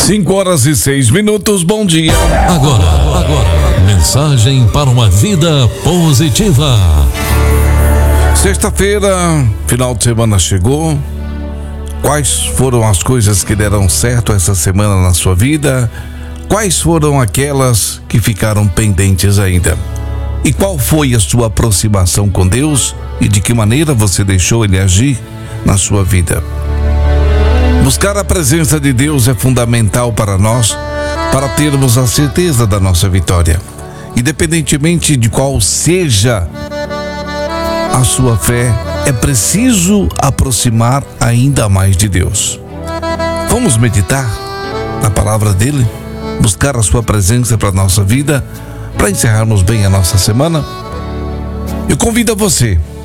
5h06. Bom dia. Agora, mensagem para uma vida positiva. Sexta-feira, final de semana chegou. Quais foram as coisas que deram certo essa semana na sua vida? Quais foram aquelas que ficaram pendentes ainda? E qual foi a sua aproximação com Deus e de que maneira você deixou Ele agir na sua vida? Buscar a presença de Deus é fundamental para nós, para termos a certeza da nossa vitória. Independentemente de qual seja a sua fé, é preciso aproximar ainda mais de Deus. Vamos meditar na palavra dele, buscar a sua presença para a nossa vida, para encerrarmos bem a nossa semana. Eu convido a você